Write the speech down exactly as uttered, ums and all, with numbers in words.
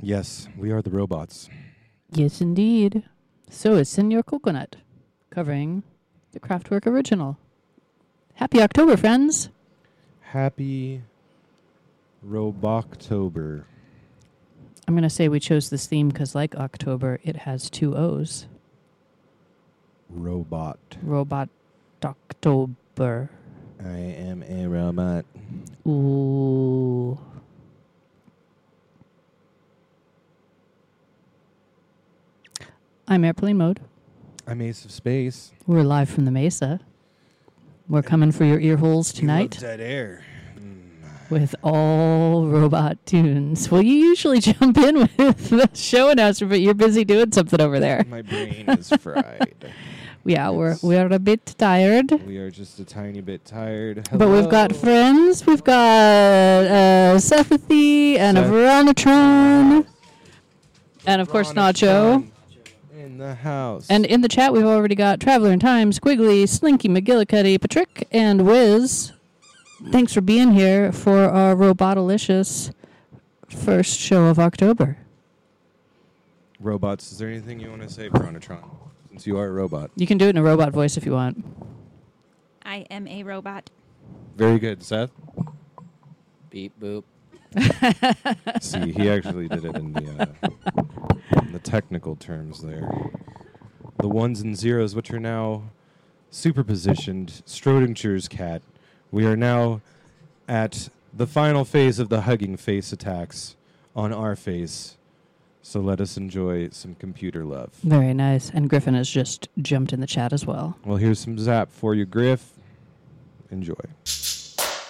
Yes, we are the robots. Yes, indeed. So is Senor Coconut, covering the Kraftwerk original. Happy October, friends. Happy Roboctober. I'm going to say we chose this theme because, like October, it has two O's. Robot. Robot October. I am a robot. Ooh. I'm Airplane Mode. I'm Ace of Space. We're live from the Mesa. We're coming for your ear holes tonight. You love dead air. With all robot tunes. Well, you usually jump in with the show announcer, but you're busy doing something over there. My brain is fried. Yeah, we're we're a bit tired. We are just a tiny bit tired. Hello. But we've got friends. We've got uh, Sephathy and Seth. a Veronatron. And, of course, Nacho. In the house. And in the chat, we've already got Traveler in Time, Squiggly, Slinky, McGillicuddy, Patrick, and Wiz. Thanks for being here for our Robotalicious first show of October. Robots, is there anything you want to say, Veronatron? Since you are a robot. You can do it in a robot voice if you want. I am a robot. Very good. Seth? Beep, boop. See, he actually did it in the, uh, in the technical terms there. The ones and zeros, which are now superpositioned, Schrodinger's cat. We are now at the final phase of the hugging face attacks on our face. So let us enjoy some computer love. Very nice. And Griffin has just jumped in the chat as well. Well, here's some zap for you, Griff. Enjoy.